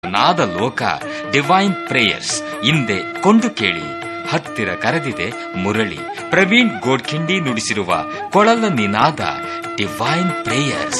ನಾದ ಲೋಕ divine prayers ಹಿಂದೆ ಕೊಂಡು ಕೇಳಿ. ಹತ್ತಿರ ಕರೆದಿದೆ ಮುರಳಿ. ಪ್ರವೀಣ್ ಗೋಡ್ಖಿಂಡಿ ನುಡಿಸಿರುವ ಕೊಳಲ ನಿನಾದ ಡಿವೈನ್ ಪ್ರೇಯರ್ಸ್.